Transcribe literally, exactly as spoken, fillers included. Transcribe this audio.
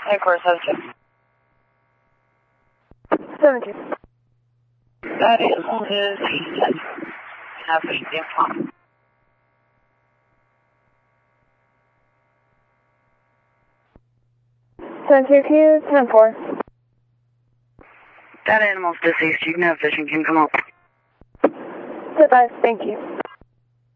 Headquarters seven two. seven two. That animal is ten. Have a damn seven two Q, ten four. That animal's deceased. You can have vision. Can come up. Goodbye. Thank you.